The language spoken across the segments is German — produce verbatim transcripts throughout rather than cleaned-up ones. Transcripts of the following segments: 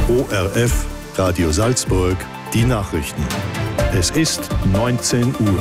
O R F, Radio Salzburg, die Nachrichten. Es ist neunzehn Uhr.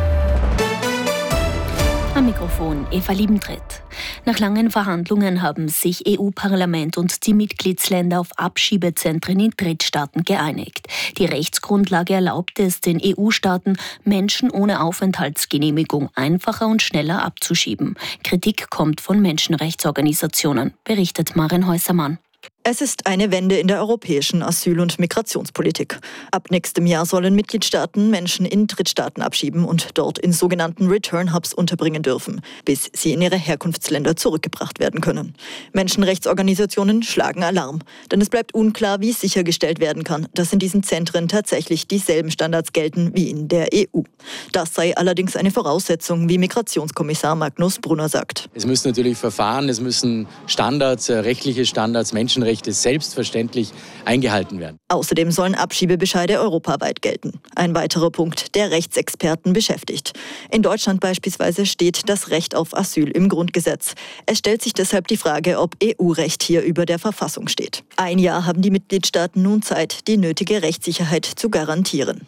Am Mikrofon Eva Liebentritt. Nach langen Verhandlungen haben sich E U-Parlament und die Mitgliedsländer auf Abschiebezentren in Drittstaaten geeinigt. Die Rechtsgrundlage erlaubt es den E U-Staaten, Menschen ohne Aufenthaltsgenehmigung einfacher und schneller abzuschieben. Kritik kommt von Menschenrechtsorganisationen, berichtet Maren Häusermann. Es ist eine Wende in der europäischen Asyl- und Migrationspolitik. Ab nächstem Jahr sollen Mitgliedstaaten Menschen in Drittstaaten abschieben und dort in sogenannten Return-Hubs unterbringen dürfen, bis sie in ihre Herkunftsländer zurückgebracht werden können. Menschenrechtsorganisationen schlagen Alarm, denn es bleibt unklar, wie sichergestellt werden kann, dass in diesen Zentren tatsächlich dieselben Standards gelten wie in der E U. Das sei allerdings eine Voraussetzung, wie Migrationskommissar Magnus Brunner sagt. Es müssen natürlich Verfahren, es müssen Standards, rechtliche Standards, Menschenrechte selbstverständlich eingehalten werden. Außerdem sollen Abschiebebescheide europaweit gelten. Ein weiterer Punkt, der Rechtsexperten beschäftigt. In Deutschland beispielsweise steht das Recht auf Asyl im Grundgesetz. Es stellt sich deshalb die Frage, ob E U-Recht hier über der Verfassung steht. Ein Jahr haben die Mitgliedstaaten nun Zeit, die nötige Rechtssicherheit zu garantieren.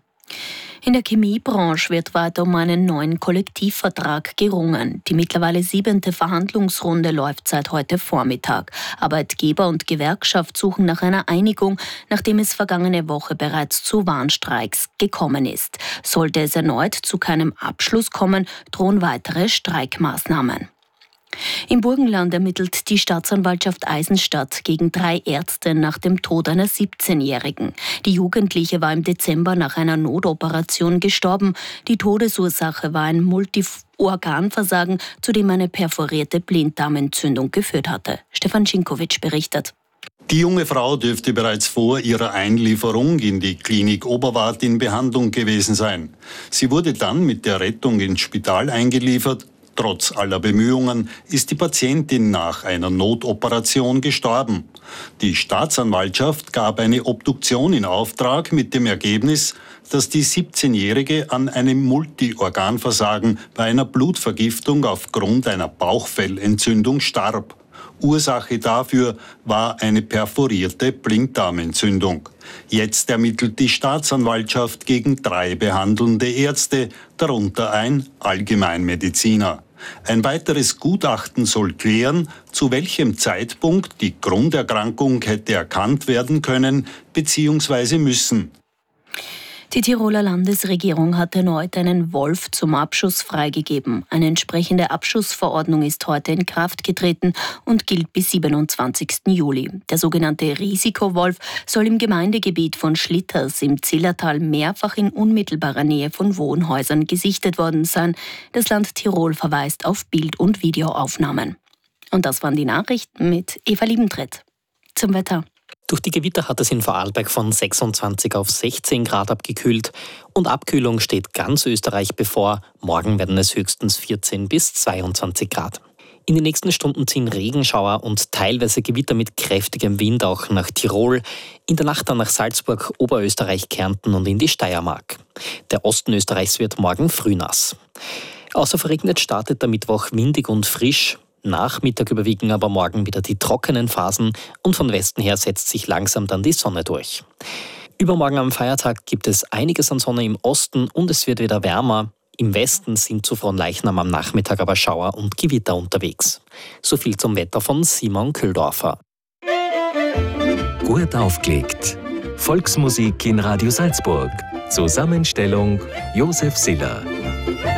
In der Chemiebranche wird weiter um einen neuen Kollektivvertrag gerungen. Die mittlerweile siebente Verhandlungsrunde läuft seit heute Vormittag. Arbeitgeber und Gewerkschaft suchen nach einer Einigung, nachdem es vergangene Woche bereits zu Warnstreiks gekommen ist. Sollte es erneut zu keinem Abschluss kommen, drohen weitere Streikmaßnahmen. Im Burgenland ermittelt die Staatsanwaltschaft Eisenstadt gegen drei Ärzte nach dem Tod einer siebzehnjährigen. Die Jugendliche war im Dezember nach einer Notoperation gestorben. Die Todesursache war ein Multiorganversagen, zu dem eine perforierte Blinddarmentzündung geführt hatte. Stefan Schinkowitsch berichtet. Die junge Frau dürfte bereits vor ihrer Einlieferung in die Klinik Oberwart in Behandlung gewesen sein. Sie wurde dann mit der Rettung ins Spital eingeliefert. Trotz aller Bemühungen ist die Patientin nach einer Notoperation gestorben. Die Staatsanwaltschaft gab eine Obduktion in Auftrag mit dem Ergebnis, dass die siebzehnjährige an einem Multiorganversagen bei einer Blutvergiftung aufgrund einer Bauchfellentzündung starb. Ursache dafür war eine perforierte Blinddarmentzündung. Jetzt ermittelt die Staatsanwaltschaft gegen drei behandelnde Ärzte, darunter ein Allgemeinmediziner. Ein weiteres Gutachten soll klären, zu welchem Zeitpunkt die Grunderkrankung hätte erkannt werden können bzw. müssen. Die Tiroler Landesregierung hat erneut einen Wolf zum Abschuss freigegeben. Eine entsprechende Abschussverordnung ist heute in Kraft getreten und gilt bis siebenundzwanzigsten Juli. Der sogenannte Risikowolf soll im Gemeindegebiet von Schlitters im Zillertal mehrfach in unmittelbarer Nähe von Wohnhäusern gesichtet worden sein. Das Land Tirol verweist auf Bild- und Videoaufnahmen. Und das waren die Nachrichten mit Eva Liebentritt. Zum Wetter. Durch die Gewitter hat es in Vorarlberg von sechsundzwanzig auf sechzehn Grad abgekühlt und Abkühlung steht ganz Österreich bevor. Morgen werden es höchstens vierzehn bis zweiundzwanzig Grad. In den nächsten Stunden ziehen Regenschauer und teilweise Gewitter mit kräftigem Wind auch nach Tirol, in der Nacht dann nach Salzburg, Oberösterreich, Kärnten und in die Steiermark. Der Osten Österreichs wird morgen frühnass. Außer verregnet startet der Mittwoch windig und frisch. Nachmittag überwiegen aber morgen wieder die trockenen Phasen und von Westen her setzt sich langsam dann die Sonne durch. Übermorgen am Feiertag gibt es einiges an Sonne im Osten und es wird wieder wärmer. Im Westen sind zu Fronleichnam am Nachmittag aber Schauer und Gewitter unterwegs. So viel zum Wetter von Simon Köhldorfer. Gut aufgelegt. Volksmusik in Radio Salzburg. Zusammenstellung Josef Siller.